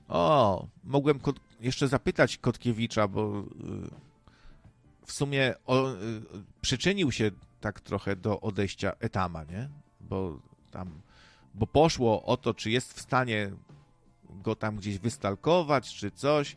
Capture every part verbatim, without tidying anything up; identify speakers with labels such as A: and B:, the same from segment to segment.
A: O, mogłem kot... jeszcze zapytać Kotkiewicza, bo w sumie o, przyczynił się tak trochę do odejścia Etama, nie? Bo tam, bo poszło o to, czy jest w stanie go tam gdzieś wystalkować, czy coś.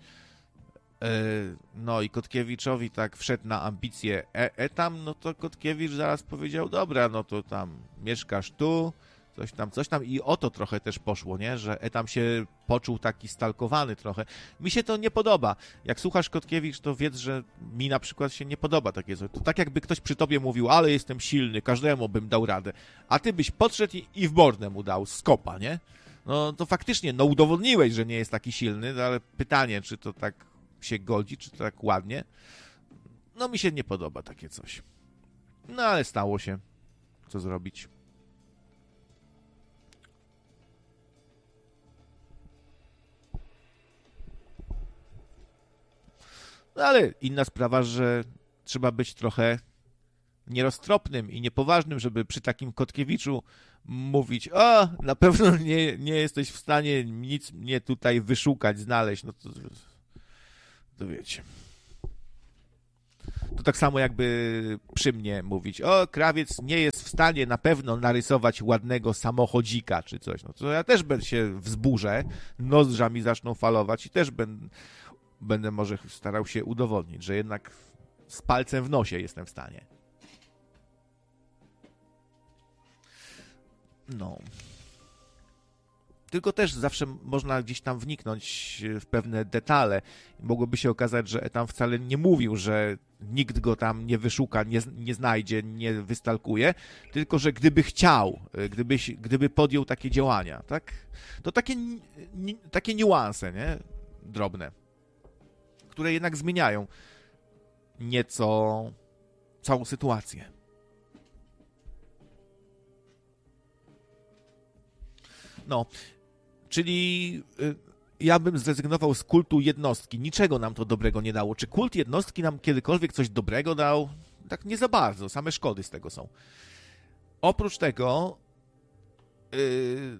A: No i Kotkiewiczowi tak wszedł na ambicje e- Etam, no to Kotkiewicz zaraz powiedział, dobra, no to tam mieszkasz tu, coś tam, coś tam i o to trochę też poszło, nie? Że Etam się poczuł taki stalkowany trochę. Mi się to nie podoba. Jak słuchasz Kotkiewicz, to wiedz, że mi na przykład się nie podoba takie coś. To tak jakby ktoś przy tobie mówił, ale jestem silny, każdemu bym dał radę. A ty byś podszedł i, i w mordę mu dał z kopa, nie? No to faktycznie, no udowodniłeś, że nie jest taki silny, no, ale pytanie, czy to tak się godzi, czy to tak ładnie? No mi się nie podoba takie coś. No ale stało się. Co zrobić? No ale inna sprawa, że trzeba być trochę nieroztropnym i niepoważnym, żeby przy takim Kotkiewiczu mówić, o, na pewno nie, nie jesteś w stanie nic mnie tutaj wyszukać, znaleźć. No to, to wiecie. To tak samo jakby przy mnie mówić, o, krawiec nie jest w stanie na pewno narysować ładnego samochodzika czy coś. No to ja też będę się wzburzę, nozdrza mi zaczną falować i też będę, będę może starał się udowodnić, że jednak z palcem w nosie jestem w stanie. No. Tylko też zawsze można gdzieś tam wniknąć w pewne detale. Mogłoby się okazać, że Etam wcale nie mówił, że nikt go tam nie wyszuka, nie, nie znajdzie, nie wystalkuje, tylko że gdyby chciał, gdyby, gdyby podjął takie działania, tak? To takie, takie niuanse, nie? Drobne, które jednak zmieniają nieco całą sytuację. No, czyli y, ja bym zrezygnował z kultu jednostki. Niczego nam to dobrego nie dało. Czy kult jednostki nam kiedykolwiek coś dobrego dał? Tak nie za bardzo. Same szkody z tego są. Oprócz tego y,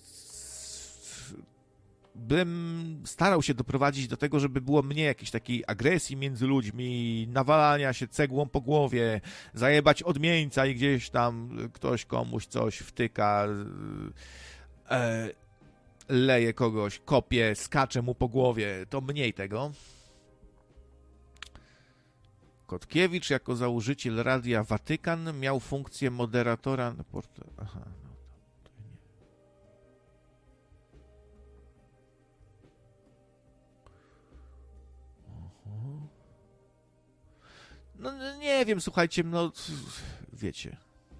A: bym starał się doprowadzić do tego, żeby było mniej jakiejś takiej agresji między ludźmi, nawalania się cegłą po głowie, zajebać odmieńca i gdzieś tam ktoś komuś coś wtyka, e, leje kogoś, kopie, skacze mu po głowie. To mniej tego. Kotkiewicz jako założyciel Radia Watykan miał funkcję moderatora... Aha, no to nie. No nie wiem, słuchajcie, no wiecie.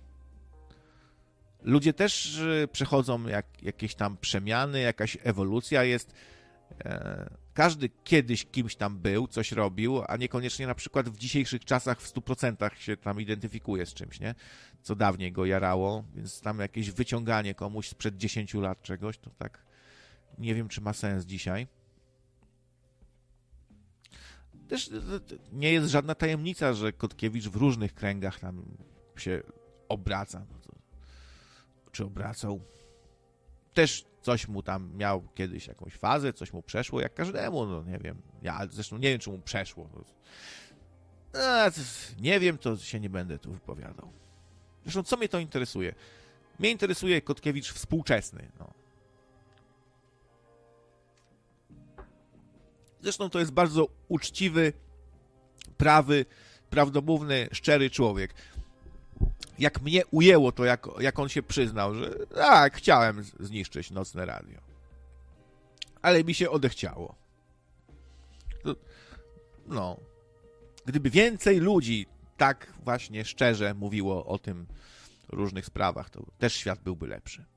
A: Ludzie też przechodzą jak, jakieś tam przemiany, jakaś ewolucja jest. Każdy kiedyś kimś tam był, coś robił, a niekoniecznie na przykład w dzisiejszych czasach w stu procentach się tam identyfikuje z czymś, nie? Co dawniej go jarało, więc tam jakieś wyciąganie komuś sprzed dziesięciu lat czegoś, to tak nie wiem, czy ma sens dzisiaj. Też nie jest żadna tajemnica, że Kotkiewicz w różnych kręgach tam się obraca. No to, czy obracał? Też coś mu tam miał kiedyś jakąś fazę, coś mu przeszło, jak każdemu, no nie wiem. Ja zresztą nie wiem, czy mu przeszło. No, nie wiem, to się nie będę tu wypowiadał. Zresztą co mnie to interesuje? Mnie interesuje Kotkiewicz współczesny. No. Zresztą to jest bardzo uczciwy, prawy, prawdomówny, szczery człowiek. Jak mnie ujęło to, jak, jak on się przyznał, że tak, chciałem zniszczyć Nocne Radio. Ale mi się odechciało. To, no. Gdyby więcej ludzi tak właśnie szczerze mówiło o tym różnych sprawach, to też świat byłby lepszy.